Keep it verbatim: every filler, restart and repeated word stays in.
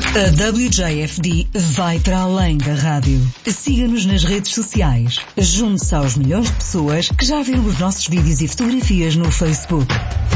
A W J F D vai para além da rádio. Siga-nos nas redes sociais. Junte-se aos milhões de pessoas que já viram os nossos vídeos e fotografias no Facebook.